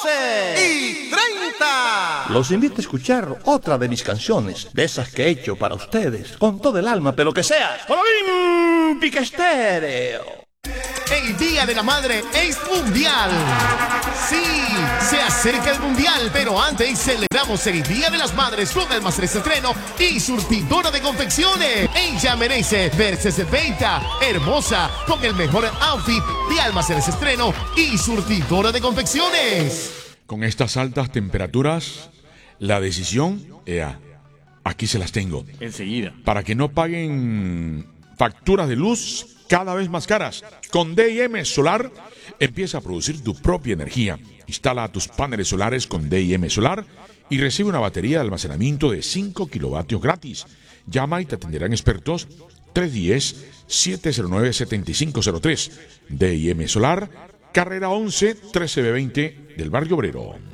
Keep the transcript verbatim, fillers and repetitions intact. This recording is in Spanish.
doce y treinta. Los invito a escuchar otra de mis canciones, de esas que he hecho para ustedes, con todo el alma, pero que sea Olímpica Estéreo. El Día de la Madre es mundial. Sí, se acerca el mundial, pero antes celebramos el Día de las Madres con Almacenes Estreno y surtidora de confecciones. Ella merece verse setenta, hermosa, con el mejor outfit de Almacenes Estreno y surtidora de confecciones. Con estas altas temperaturas, la decisión, ea, aquí se las tengo. Enseguida. Para que no paguen facturas de luz cada vez más caras. Con D y M Solar, empieza a producir tu propia energía. Instala tus paneles solares con D y M Solar y recibe una batería de almacenamiento de cinco kilovatios gratis. Llama y te atenderán expertos tres uno cero, siete cero nueve, siete cinco cero tres. D y M Solar, carrera once, trece B veinte del Barrio Obrero.